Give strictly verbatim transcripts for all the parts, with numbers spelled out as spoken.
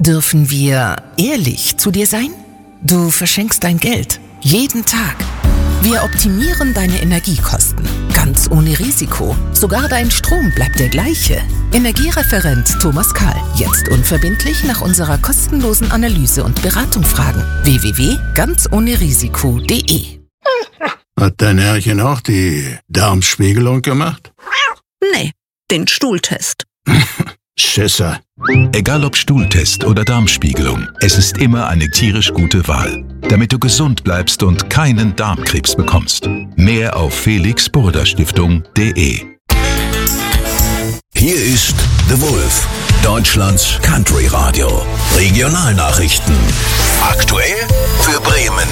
Dürfen wir ehrlich zu dir sein? Du verschenkst dein Geld. Jeden Tag. Wir optimieren deine Energiekosten. Ganz ohne Risiko. Sogar dein Strom bleibt der gleiche. Energiereferent Thomas Kahl. Jetzt unverbindlich nach unserer kostenlosen Analyse und Beratung fragen. w w w punkt ganz ohne risiko punkt d e. Hat dein Herrchen auch die Darmspiegelung gemacht? Nee, den Stuhltest. Schisser. Egal ob Stuhltest oder Darmspiegelung, es ist immer eine tierisch gute Wahl, damit du gesund bleibst und keinen Darmkrebs bekommst. Mehr auf felix burda stiftung punkt d e. Hier ist The Wolf, Deutschlands Country Radio. Regionalnachrichten. Aktuell für Bremen.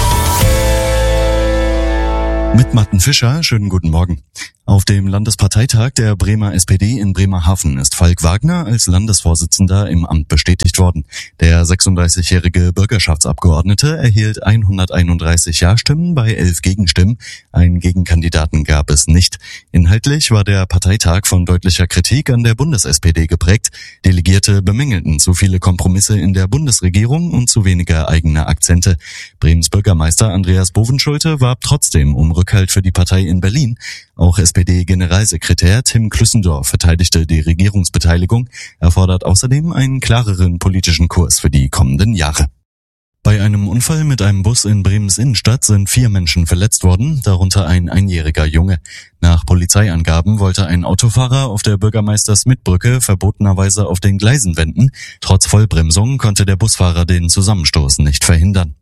Mit Martin Fischer, schönen guten Morgen. Auf dem Landesparteitag der Bremer S P D in Bremerhaven ist Falk Wagner als Landesvorsitzender im Amt bestätigt worden. Der sechsunddreißigjährige Bürgerschaftsabgeordnete erhielt hunderteinunddreißig Ja-Stimmen bei elf Gegenstimmen. Einen Gegenkandidaten gab es nicht. Inhaltlich war der Parteitag von deutlicher Kritik an der Bundes-S P D geprägt. Delegierte bemängelten zu viele Kompromisse in der Bundesregierung und zu wenige eigene Akzente. Bremens Bürgermeister Andreas Bovenschulte warb trotzdem um Rückhalt für die Partei in Berlin. Auch S P D-Generalsekretär Tim Klüssendorf verteidigte die Regierungsbeteiligung. Er fordert außerdem einen klareren politischen Kurs für die kommenden Jahre. Bei einem Unfall mit einem Bus in Bremens Innenstadt sind vier Menschen verletzt worden, darunter ein einjähriger Junge. Nach Polizeiangaben wollte ein Autofahrer auf der Bürgermeister-Smith-Brücke verbotenerweise auf den Gleisen wenden. Trotz Vollbremsung konnte der Busfahrer den Zusammenstoß nicht verhindern.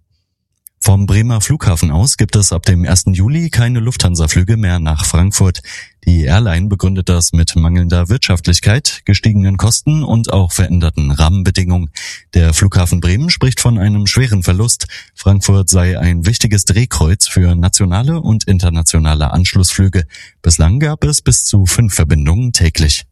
Vom Bremer Flughafen aus gibt es ab dem ersten Juli keine Lufthansa-Flüge mehr nach Frankfurt. Die Airline begründet das mit mangelnder Wirtschaftlichkeit, gestiegenen Kosten und auch veränderten Rahmenbedingungen. Der Flughafen Bremen spricht von einem schweren Verlust. Frankfurt sei ein wichtiges Drehkreuz für nationale und internationale Anschlussflüge. Bislang gab es bis zu fünf Verbindungen täglich.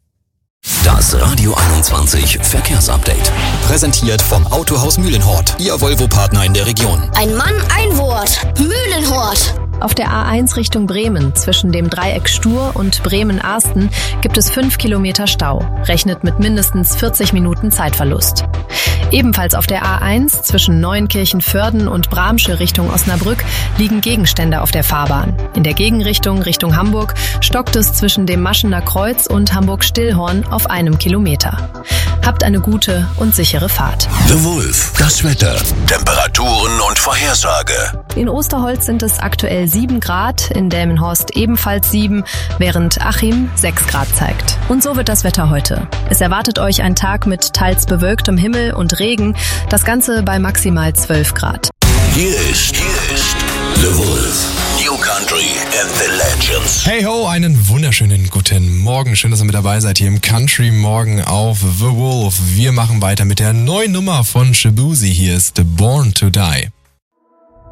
Das Radio einundzwanzig Verkehrsupdate. Präsentiert vom Autohaus Mühlenhort, Ihr Volvo-Partner in der Region. Ein Mann, ein Wort. Mühlenhort. Auf der A eins Richtung Bremen zwischen dem Dreieck Stur und Bremen-Arsten gibt es fünf Kilometer Stau. Rechnet mit mindestens vierzig Minuten Zeitverlust. Ebenfalls auf der A eins zwischen Neuenkirchen-Vörden und Bramsche Richtung Osnabrück liegen Gegenstände auf der Fahrbahn. In der Gegenrichtung Richtung Hamburg stockt es zwischen dem Maschener Kreuz und Hamburg-Stillhorn auf einem Kilometer. Habt eine gute und sichere Fahrt. The Wolf, das Wetter, Temperaturen und Vorhersage. In Osterholz sind es aktuell sieben Grad, in Delmenhorst ebenfalls sieben, während Achim sechs Grad zeigt. Und so wird das Wetter heute. Es erwartet euch ein Tag mit teils bewölktem Himmel und Regen, das Ganze bei maximal zwölf Grad. Hier ist, hier ist The Wolf, New Country and the Legends. Hey ho, einen wunderschönen guten Morgen. Schön, dass ihr mit dabei seid hier im Country Morgen auf The Wolf. Wir machen weiter mit der neuen Nummer von Shabuzi. Hier ist Born to Die.